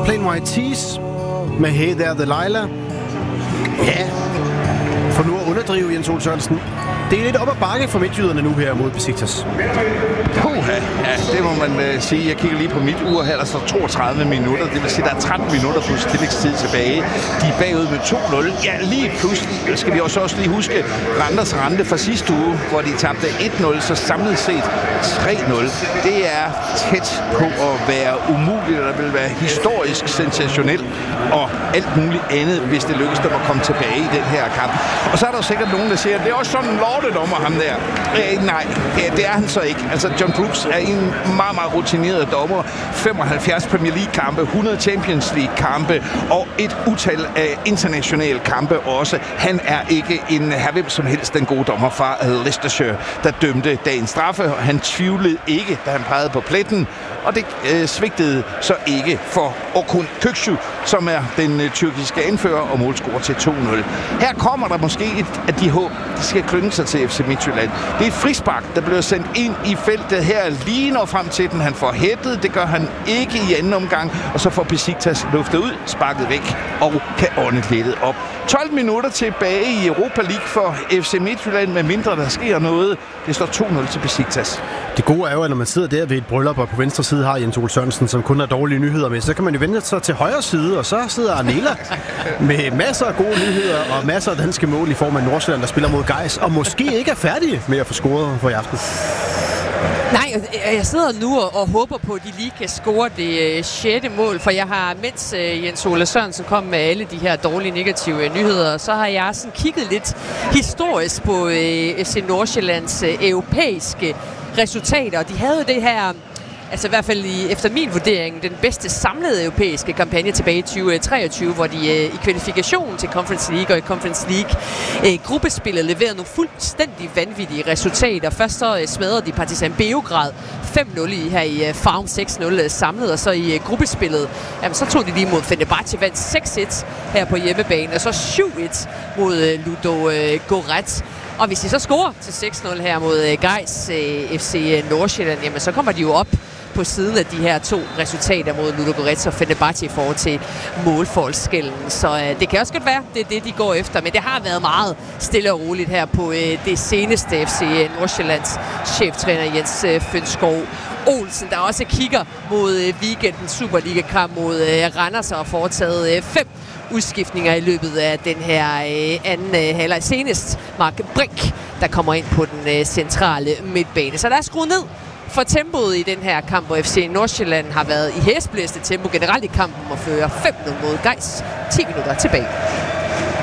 Plain White Tees med Hey There Delilah. Ja, for nu at underdrive Jens Ole Sørensen. Det er lidt op ad bakke for midtjyderne nu her mod Besiktas. Ja, det må man sige. Jeg kigger lige på mit ur her, der står 32 minutter. Det vil sige, der er 13 minutter plus tillægstid tilbage. De er bagud med 2-0. Ja, lige pludselig skal vi også lige huske Randers Rande fra sidste uge, hvor de tabte 1-0, så samlet set 3-0. Det er tæt på at være umuligt, og der vil være historisk sensationelt og alt muligt andet, hvis det lykkes dem at komme tilbage i den her kamp. Og så er der sikkert nogen, der siger, at det er også sådan en lortedommer, ham der. Nej, det er han så ikke. Altså, John Brooks er en meget, meget rutineret dommer. 75 Premier League-kampe, 100 Champions League-kampe og et utal af internationale kampe også. Han er ikke en hvem som helst den gode dommer fra Leicestershire, der dømte dagens straffe. Han tvivlede ikke, da han pegede på pletten, og det svigtede så ikke for Orkun Kökçü, som er den tyrkiske anfører og målscorer til 2-0. Her kommer der måske et af de håb, der skal klynge sig til FC Midtjylland. Det er et frispark, der bliver sendt ind i feltet her lige når frem til den. Han får hættet, det gør han ikke i anden omgang, og så får Besiktas luftet ud, sparket væk og kan ånde lettet op. 12 minutter tilbage i Europa League for FC Midtjylland, med mindre der sker noget. Det står 2-0 til Besiktas. Det gode er jo, at når man sidder der ved et bryllup, og på venstre side har Jens Ole Sørensen, som kun har dårlige nyheder med, så kan man jo vende sig til højre side, og så sidder Arnela med masser af gode nyheder og masser af danske mål i form af Nordsjælland, der spiller mod Gais, og måske ikke er færdige med at få scoret for i aften. Nej, jeg sidder nu og håber på, at de lige kan score det 6. mål, for jeg har, mens Jens Ole Sørensen kom med alle de her dårlige negative nyheder, så har jeg sådan kigget lidt historisk på FC Nordsjællands europæiske resultater, og de havde det her, altså i hvert fald efter min vurdering, den bedste samlede europæiske kampagne tilbage i 2023, hvor de i kvalifikationen til Conference League og i Conference League gruppespillet leverede nogle fuldstændig vanvittige resultater. Først så smadrede de Partizan Beograd 5-0 her i Farum 6-0 samlet, og så i gruppespillet, jamen, så tog de lige mod Fenerbahce, vandt 6-1 her på hjemmebane, og så 7-1 mod Ludo Goretz. Og hvis de så scorer til 6-0 her mod Gais FC Nordsjælland, jamen så kommer de jo op på siden af de her to resultater mod Ludogorets og Fenerbahce i forhold til målforskellen. Så det kan også godt være, det er det, de går efter. Men det har været meget stille og roligt her på det seneste FC Nordsjællands cheftræner Jens Fønskov Olsen, der også kigger mod weekendens Superliga-kamp mod Randers og har foretaget 5 udskiftninger i løbet af den her anden halvleg. Senest Mark Brink, der kommer ind på den centrale midtbane. Så der er skruet ned for tempoet i den her kamp, hvor FC Nordsjælland har været i hæsblæste tempo generelt i kampen og fører 5-0 mod Gais. 10 minutter tilbage.